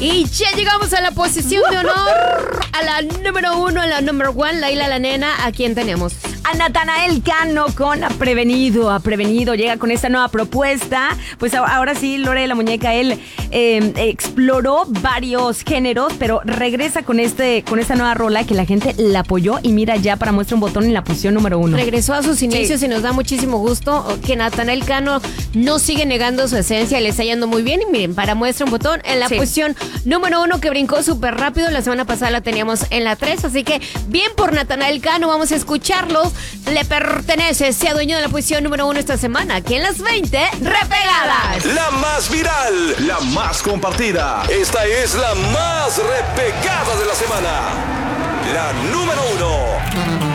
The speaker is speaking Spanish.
Y ya llegamos a la posición de honor, a la número 1, a la number 1, Laila la nena. ¿A quién tenemos? A Natanael Cano con Prevenido. Llega con esta nueva propuesta. Pues ahora sí, Lore de la Muñeca, él exploró varios géneros, pero regresa con esta nueva rola que la gente la apoyó y mira ya para muestra un botón en la posición número 1. Regresó a sus inicios y nos da muchísimo gusto que Natanael Cano no sigue negando su esencia, le está yendo muy bien. Y miren, para muestra un botón en la posición número 1, que brincó súper rápido. La semana pasada la teníamos en la 3, así que bien por Natanael Cano, vamos a escucharlo. Le pertenece, sea dueño de la posición número 1 esta semana, aquí en las 20 repegadas. La más viral, la más compartida. Esta es la más repegada de la semana. La número 1.